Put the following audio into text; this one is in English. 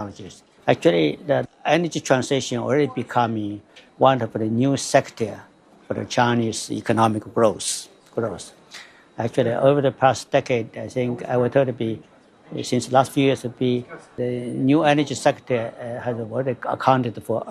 technologies. Actually, the energy transition already becoming one of the new sector for the Chinese economic growth. Actually, over the past decade, I think I would tell to be, since the last few years, the new energy sector has already accounted for